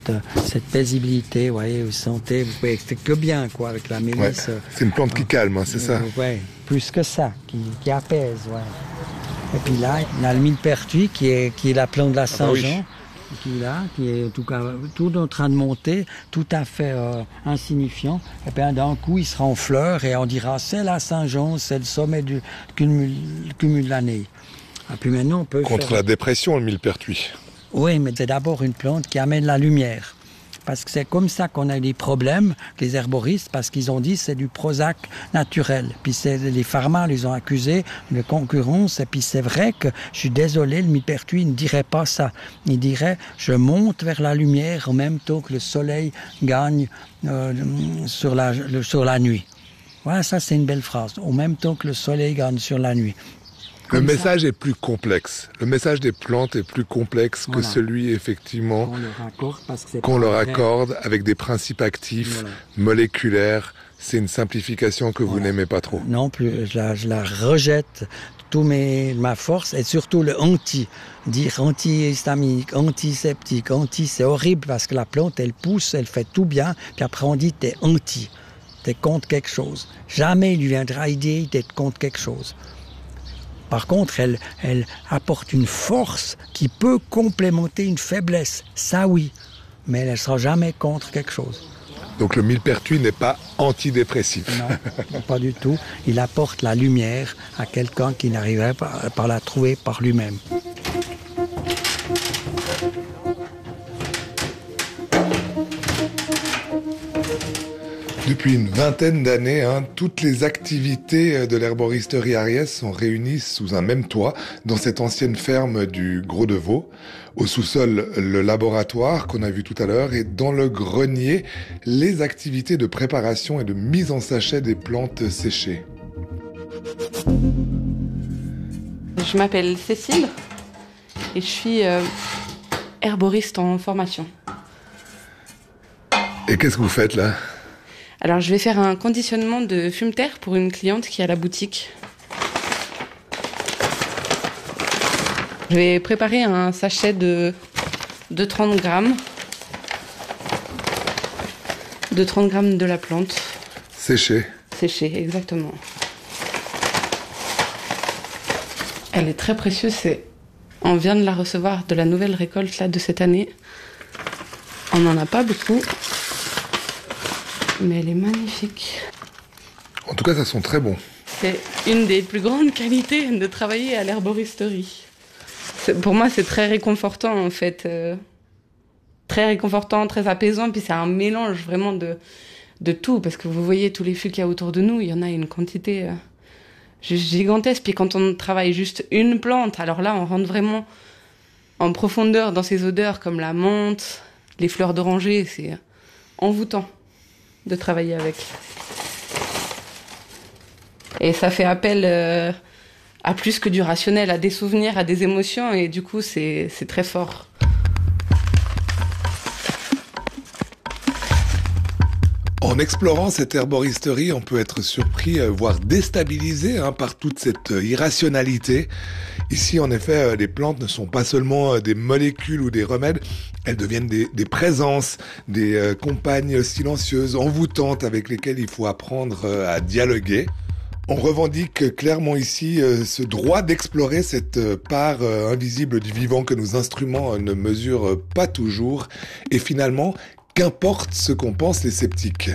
Cette paisibilité, vous voyez, vous sentez, vous pouvez c'est que bien, quoi, avec la mélisse. Ouais, c'est une plante qui calme, hein, c'est ça? Oui, plus que ça, qui apaise, ouais. Et puis là, il y a le millepertuis qui est la plante de la Saint-Jean, qui est tout en train de monter, tout à fait insignifiant. Et puis d'un coup, il sera en fleurs et on dira c'est la Saint-Jean, c'est le sommet du cumul de l'année. Et puis maintenant, on peut Contre la dépression, le millepertuis. Oui, mais c'est d'abord une plante qui amène la lumière. Parce que c'est comme ça qu'on a des problèmes, les herboristes, parce qu'ils ont dit que c'est du Prozac naturel. Puis les pharma les ont accusés de concurrence. Et puis c'est vrai que, je suis désolé, le millepertuis ne dirait pas ça. Il dirait, je monte vers la lumière en même temps que le soleil gagne sur la nuit. Voilà, ça c'est une belle phrase. En même temps que le soleil gagne sur la nuit. Le message est plus complexe. Le message des plantes est plus complexe que celui, effectivement, qu'on leur accorde avec des principes actifs, moléculaires. C'est une simplification que vous n'aimez pas trop. Non plus, je la rejette. Ma force et surtout le anti. Dire anti-histaminique, antiseptique, c'est horrible parce que la plante, elle pousse, elle fait tout bien. Puis après, on dit t'es anti. T'es contre quelque chose. Jamais il lui viendra idée d'être contre quelque chose. Par contre, elle apporte une force qui peut complémenter une faiblesse. Ça, oui. Mais elle ne sera jamais contre quelque chose. Donc le millepertuis n'est pas antidépressif. Non, pas du tout. Il apporte la lumière à quelqu'un qui n'arriverait pas à la trouver par lui-même. Depuis une vingtaine d'années, toutes les activités de l'herboristerie Ariès sont réunies sous un même toit dans cette ancienne ferme du Gros de Vaud. Au sous-sol, le laboratoire qu'on a vu tout à l'heure et dans le grenier, les activités de préparation et de mise en sachet des plantes séchées. Je m'appelle Cécile et je suis herboriste en formation. Et qu'est-ce que vous faites là ? Alors, je vais faire un conditionnement de fumeterre pour une cliente qui est à la boutique. Je vais préparer un sachet de 30 grammes. De 30 grammes de la plante. Séchée. Séchée, exactement. Elle est très précieuse. On vient de la recevoir de la nouvelle récolte là, de cette année. On n'en a pas beaucoup. Mais elle est magnifique. En tout cas, ça sent très bon. C'est une des plus grandes qualités de travailler à l'herboristerie. Pour moi, c'est très réconfortant, en fait. Très réconfortant, très apaisant. Puis c'est un mélange vraiment de tout. Parce que vous voyez tous les fûts qu'il y a autour de nous. Il y en a une quantité juste gigantesque. Puis quand on travaille juste une plante, alors là, on rentre vraiment en profondeur dans ces odeurs comme la menthe, les fleurs d'oranger. C'est envoûtant de travailler avec. Et ça fait appel à plus que du rationnel, à des souvenirs, à des émotions, et du coup, c'est très fort. En explorant cette herboristerie, on peut être surpris, voire déstabilisé par toute cette irrationalité. Ici, en effet, les plantes ne sont pas seulement des molécules ou des remèdes, elles deviennent des présences, des compagnes silencieuses, envoûtantes, avec lesquelles il faut apprendre à dialoguer. On revendique clairement ici ce droit d'explorer cette part invisible du vivant que nos instruments ne mesurent pas toujours. Et finalement, qu'importe ce qu'en pensent les sceptiques.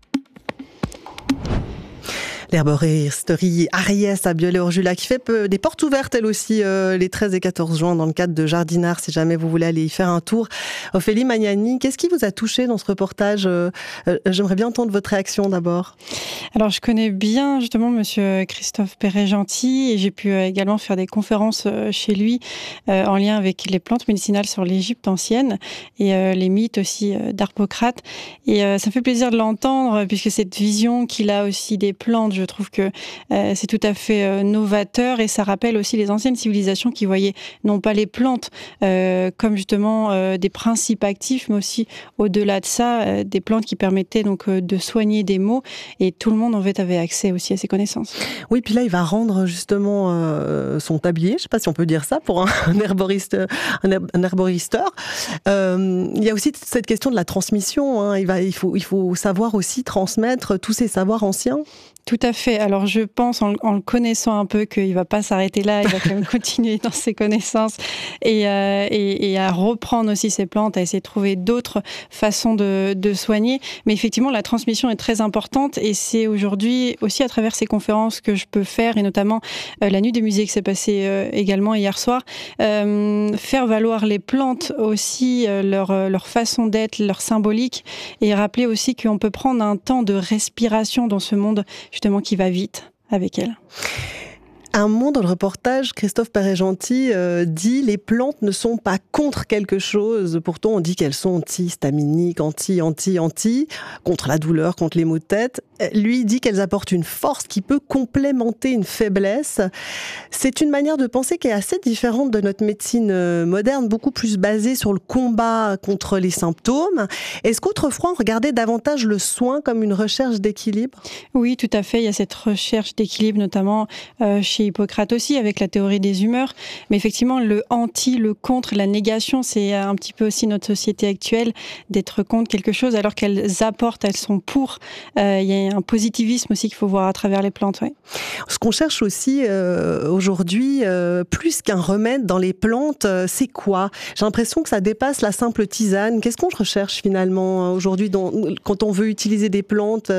L'herboristerie Ariès à Biolay-Orjula qui fait des portes ouvertes elle aussi les 13 et 14 juin dans le cadre de Jardinard si jamais vous voulez aller y faire un tour. Ophélie Magnani, qu'est-ce qui vous a touché dans ce reportage ? J'aimerais bien entendre votre réaction d'abord. Alors je connais bien justement monsieur Christophe Perret-Gentil et j'ai pu également faire des conférences chez lui en lien avec les plantes médicinales sur l'Égypte ancienne et les mythes aussi d'Harpocrate. Et ça me fait plaisir de l'entendre puisque cette vision qu'il a aussi des plantes je trouve que c'est tout à fait novateur et ça rappelle aussi les anciennes civilisations qui voyaient non pas les plantes comme justement des principes actifs, mais aussi au-delà de ça, des plantes qui permettaient donc de soigner des maux et tout le monde en fait avait accès aussi à ces connaissances. Oui, puis là, il va rendre justement son tablier, je ne sais pas si on peut dire ça pour un herboristeur. Il y a aussi cette question de la transmission. Hein. Il faut savoir aussi transmettre tous ces savoirs anciens. Tout à fait. Alors je pense, en le connaissant un peu, qu'il ne va pas s'arrêter là, il va quand même continuer dans ses connaissances et à reprendre aussi ses plantes, à essayer de trouver d'autres façons de soigner. Mais effectivement, la transmission est très importante et c'est aujourd'hui aussi à travers ces conférences que je peux faire, et notamment la nuit des musées qui s'est passée également hier soir, faire valoir les plantes aussi, leur façon d'être, leur symbolique, et rappeler aussi qu'on peut prendre un temps de respiration dans ce monde justement qui va vite avec elle. Un mot dans le reportage, Christophe Péret-Gentil dit « Les plantes ne sont pas contre quelque chose. Pourtant, on dit qu'elles sont anti-histaminiques, anti, contre la douleur, contre les maux de tête. Lui dit qu'elles apportent une force qui peut complémenter une faiblesse. C'est une manière de penser qui est assez différente de notre médecine moderne, beaucoup plus basée sur le combat contre les symptômes. Est-ce qu'autrefois, on regardait davantage le soin comme une recherche d'équilibre ? Oui, tout à fait. Il y a cette recherche d'équilibre, notamment chez Hippocrate aussi, avec la théorie des humeurs. Mais effectivement, le anti, le contre, la négation, c'est un petit peu aussi notre société actuelle, d'être contre quelque chose alors qu'elles apportent, elles sont pour. Il y a un positivisme aussi qu'il faut voir à travers les plantes. Ouais. Ce qu'on cherche aussi aujourd'hui, plus qu'un remède dans les plantes, c'est quoi ? J'ai l'impression que ça dépasse la simple tisane. Qu'est-ce qu'on recherche finalement aujourd'hui quand on veut utiliser des plantes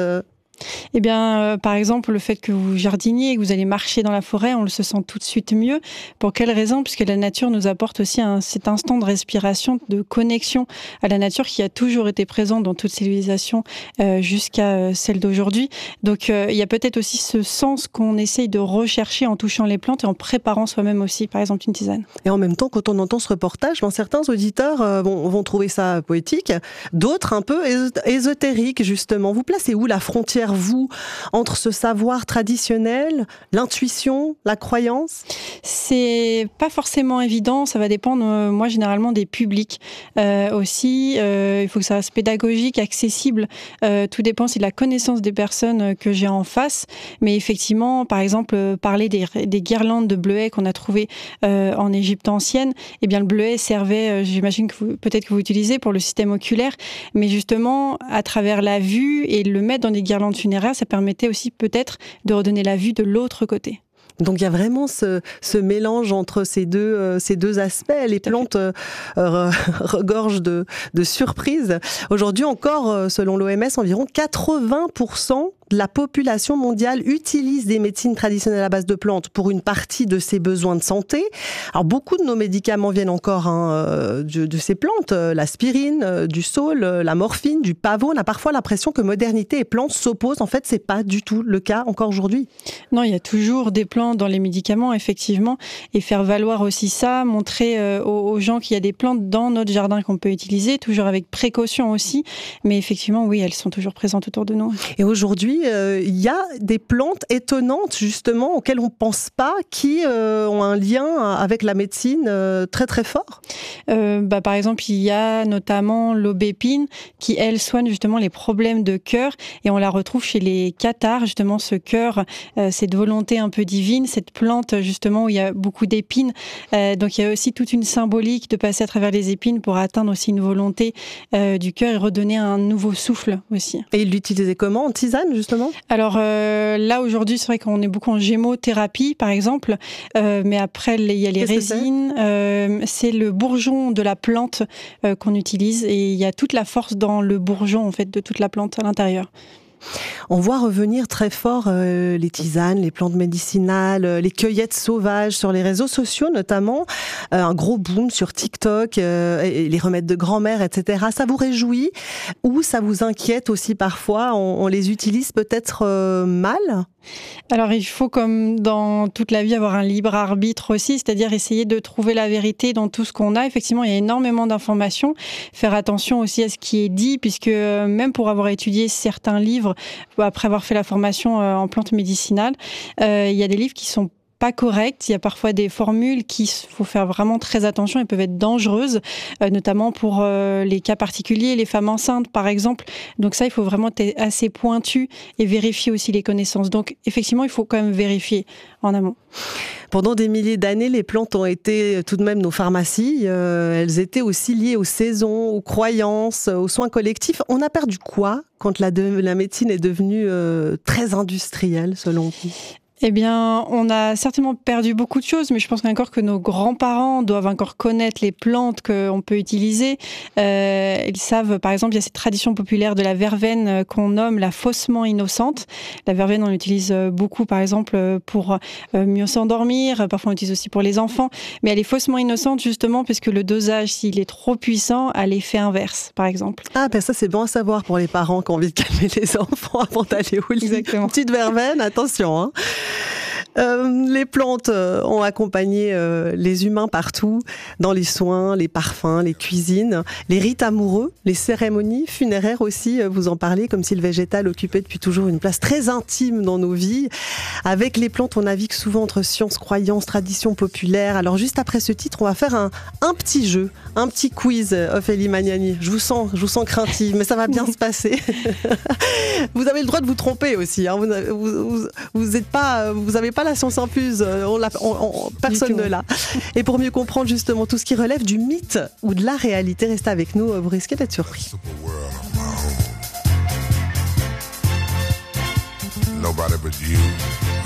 Eh bien, par exemple, le fait que vous jardiniez et que vous allez marcher dans la forêt, on se sent tout de suite mieux. Pour quelle raison ? Puisque la nature nous apporte aussi cet instant de respiration, de connexion à la nature qui a toujours été présente dans toute civilisation jusqu'à celle d'aujourd'hui. Donc, il y a peut-être aussi ce sens qu'on essaye de rechercher en touchant les plantes et en préparant soi-même aussi, par exemple, une tisane. Et en même temps, quand on entend ce reportage, certains auditeurs vont trouver ça poétique, d'autres un peu ésotérique, justement. Vous placez où la frontière, vous, entre ce savoir traditionnel, l'intuition, la croyance ? C'est pas forcément évident, ça va dépendre, moi, généralement, des publics. Aussi, il faut que ça reste pédagogique, accessible. Tout dépend aussi de la connaissance des personnes que j'ai en face. Mais effectivement, par exemple, parler des guirlandes de bleuets qu'on a trouvées en Égypte ancienne, eh bien, le bleuet servait, j'imagine que peut-être que vous utilisez pour le système oculaire, mais justement, à travers la vue et le mettre dans des guirlandes funéraires, ça permettait aussi peut-être de redonner la vue de l'autre côté. Donc il y a vraiment ce mélange entre ces deux aspects. Les plantes regorgent de surprises. Aujourd'hui encore, selon l'OMS, environ 80% de la population mondiale utilise des médecines traditionnelles à base de plantes pour une partie de ses besoins de santé. Alors beaucoup de nos médicaments viennent encore de ces plantes, l'aspirine, du saule, la morphine, du pavot. On a parfois l'impression que modernité et plantes s'opposent. En fait, c'est pas du tout le cas encore aujourd'hui. Non, il y a toujours des plantes dans les médicaments, effectivement, et faire valoir aussi ça, montrer aux gens qu'il y a des plantes dans notre jardin qu'on peut utiliser, toujours avec précaution aussi. Mais effectivement, oui, elles sont toujours présentes autour de nous. Et aujourd'hui, il y a des plantes étonnantes, justement, auxquelles on ne pense pas, qui ont un lien avec la médecine très très fort. Par exemple, il y a notamment l'aubépine qui, elle, soigne justement les problèmes de cœur, et on la retrouve chez les cathares, justement, ce cœur, cette volonté un peu divine, cette plante, justement, où il y a beaucoup d'épines. Donc, il y a aussi toute une symbolique de passer à travers les épines pour atteindre aussi une volonté du cœur et redonner un nouveau souffle aussi. Et il l'utilisait comment ? En tisane, justement ? Alors là, aujourd'hui, c'est vrai qu'on est beaucoup en gémothérapie, par exemple. Mais après, il y a les résines. C'est le bourgeon de la plante qu'on utilise. Et il y a toute la force dans le bourgeon, en fait, de toute la plante à l'intérieur. On voit revenir très fort les tisanes, les plantes médicinales, les cueillettes sauvages sur les réseaux sociaux notamment. Un gros boom sur TikTok, et les remèdes de grand-mère, etc. Ça vous réjouit ou ça vous inquiète aussi parfois ? On les utilise peut-être mal ? Alors il faut, comme dans toute la vie, avoir un libre arbitre aussi, c'est-à-dire essayer de trouver la vérité dans tout ce qu'on a. Effectivement, il y a énormément d'informations. Faire attention aussi à ce qui est dit, puisque même pour avoir étudié certains livres, après avoir fait la formation en plantes médicinales, il y a des livres qui sont pas correctes. Il y a parfois des formules qu'il faut faire vraiment très attention. Elles peuvent être dangereuses, notamment pour les cas particuliers, les femmes enceintes par exemple. Donc ça, il faut vraiment être assez pointu et vérifier aussi les connaissances. Donc effectivement, il faut quand même vérifier en amont. Pendant des milliers d'années, les plantes ont été tout de même nos pharmacies. Elles étaient aussi liées aux saisons, aux croyances, aux soins collectifs. On a perdu quoi quand la médecine est devenue très industrielle, selon vous ? Eh bien, on a certainement perdu beaucoup de choses, mais je pense encore que nos grands-parents doivent encore connaître les plantes qu'on peut utiliser. Ils savent, par exemple, il y a cette tradition populaire de la verveine qu'on nomme la faussement innocente. La verveine, on l'utilise beaucoup, par exemple, pour mieux s'endormir. Parfois, on l'utilise aussi pour les enfants. Mais elle est faussement innocente, justement, puisque le dosage, s'il est trop puissant, a l'effet inverse, par exemple. Ah, ben ça, c'est bon à savoir pour les parents qui ont envie de calmer les enfants avant d'aller au lit. Exactement. Petite verveine, attention, hein. Les plantes ont accompagné les humains partout, dans les soins, les parfums, les cuisines, les rites amoureux, les cérémonies funéraires aussi, vous en parlez, comme si le végétal occupait depuis toujours une place très intime dans nos vies. Avec les plantes, on navigue souvent entre science, croyances, traditions populaires. Alors juste après ce titre, on va faire un petit jeu, un petit quiz, Ophélie Magnani. Je vous sens craintive, mais ça va bien se passer. Vous avez le droit de vous tromper aussi, hein. Vous avez pas la science infuse, personne ne l'a. Et pour mieux comprendre justement tout ce qui relève du mythe ou de la réalité, restez avec nous, vous risquez d'être surpris. Nobody but you.